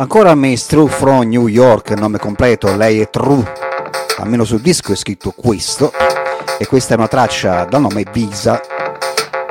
Ancora Miss True from New York, nome completo, lei è True, almeno sul disco è scritto questo, e questa è una traccia dal nome Visa,